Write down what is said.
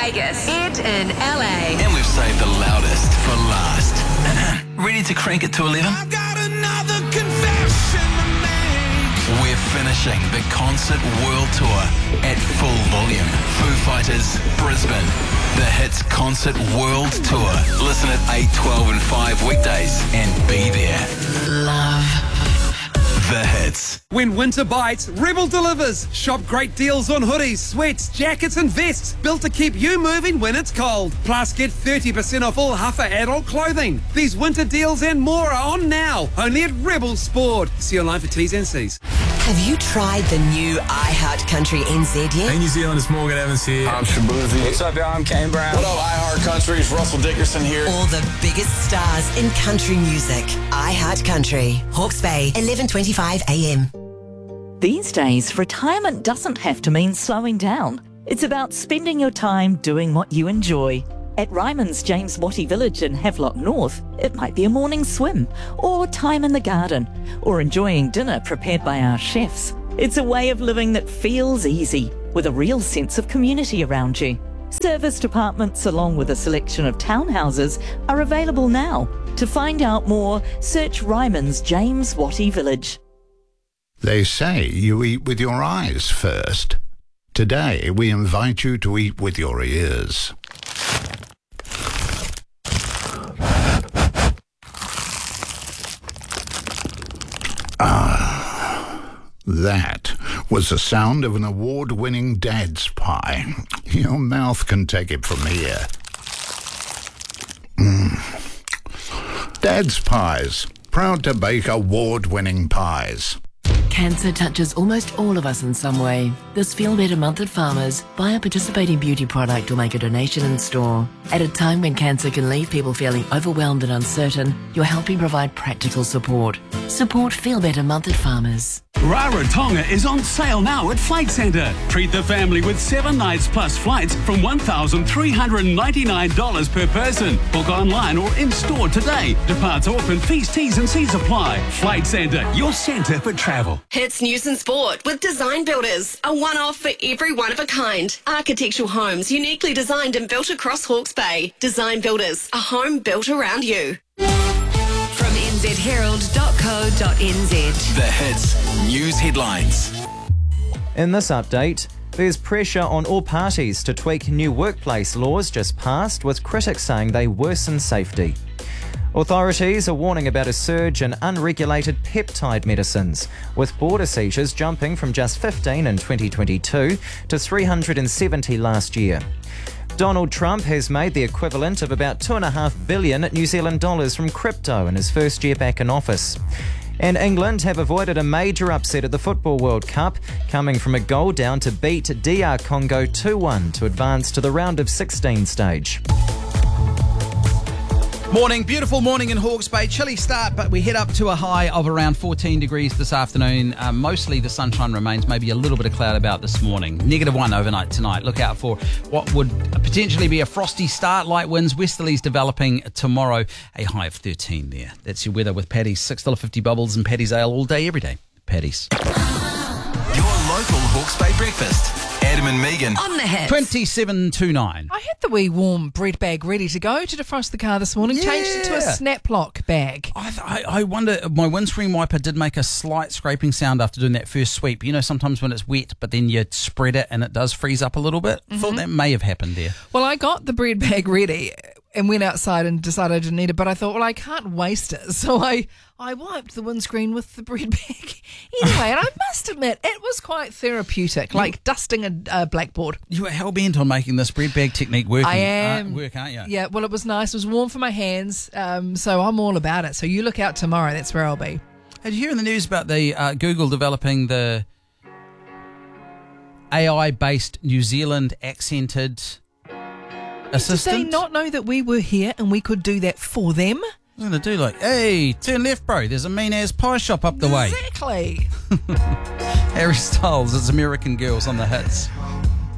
Vegas, Ed in LA. And we've saved the loudest for last. Ready to crank it to 11? I've got another confession to make. We're finishing the Concert World Tour at full volume. Foo Fighters, Brisbane. The Hits Concert World Tour. Listen at 8, 12 and 5 weekdays and be there. Love the hits. When winter bites, Rebel delivers. Shop great deals on hoodies, sweats, jackets and vests, built to keep you moving when it's cold. Plus, get 30% off all Huffer adult clothing. These winter deals and more are on now, only at Rebel Sport. See online for T's and C's. Have you tried the new iHeart Country NZ yet? Hey New Zealand, it's Morgan Evans here. I'm Shabuzi. What's up, y'all? I'm Kane Brown. What up, iHeart Country? It's Russell Dickerson here. All the biggest stars in country music. iHeart Country. Hawke's Bay, 11:25 a.m. These days, retirement doesn't have to mean slowing down. It's about spending your time doing what you enjoy. At Ryman's James Wattie Village in Havelock North, it might be a morning swim, or time in the garden, or enjoying dinner prepared by our chefs. It's a way of living that feels easy, with a real sense of community around you. Serviced apartments along with a selection of townhouses are available now. To find out more, search Ryman's James Wattie Village. They say you eat with your eyes first. Today, we invite you to eat with your ears. That was the sound of an award-winning Dad's Pie. Your mouth can take it from here. Dad's Pies, proud to bake award-winning pies. Cancer touches almost all of us in some way. This Feel Better month at Farmers, buy a participating beauty product or make a donation in store. At a time when cancer can leave people feeling overwhelmed and uncertain, you're helping provide practical support. Support Feel Better month at Farmers. Rarotonga is on sale now at Flight Centre. Treat the family with 7 nights plus flights from $1,399 per person. Book online or in-store today. Departs open, fees, T's and C's apply. Flight Centre, your centre for travel. Hits news and sport with Design Builders, a one-off for every one of a kind. Architectural homes uniquely designed and built across Hawke's Bay. Design Builders, a home built around you. From nzherald.co.nz. The Hits News Headlines. In this update, there's pressure on all parties to tweak new workplace laws just passed, with critics saying they worsen safety. Authorities are warning about a surge in unregulated peptide medicines, with border seizures jumping from just 15 in 2022 to 370 last year. Donald Trump has made the equivalent of about $2.5 billion New Zealand dollars from crypto in his first year back in office. And England have avoided a major upset at the Football World Cup, coming from a goal down to beat DR Congo 2-1 to advance to the round of 16 stage. Morning, beautiful morning in Hawke's Bay. Chilly start, but we head up to a high of around 14 degrees this afternoon. Mostly the sunshine remains, maybe a little bit of cloud about this morning. -1 overnight tonight. Look out for what would potentially be a frosty start. Light winds, westerlies developing tomorrow. A high of 13 there. That's your weather with Paddy's. $6.50 bubbles and Paddy's Ale all day, every day. Paddy's. Your local Hawke's Bay breakfast. Adam and Megan. On the Hits. 2729. I had the wee warm bread bag ready to go to defrost the car this morning. Changed it to a snap lock bag. I wonder, my windscreen wiper did make a slight scraping sound after doing that first sweep. You know, sometimes when it's wet, but then you spread it and it does freeze up a little bit. Thought that may have happened there. Well, I got the bread bag ready and went outside and decided I didn't need it, but I thought, well, I can't waste it. So I wiped the windscreen with the bread bag anyway, and I must admit, it was quite therapeutic, like dusting a blackboard. You were hell-bent on making this bread bag technique working. I am. Aren't you? Yeah, well, it was nice. It was warm for my hands, so I'm all about it. So you look out tomorrow. That's where I'll be. Did you hear in the news about the Google developing the AI-based New Zealand accented assistant? Did they not know that we were here and we could do that for them? I'm going to do like, hey, turn left, bro. There's a mean-ass pie shop up the way. Exactly. Harry Styles, it's American Girls on the Hits.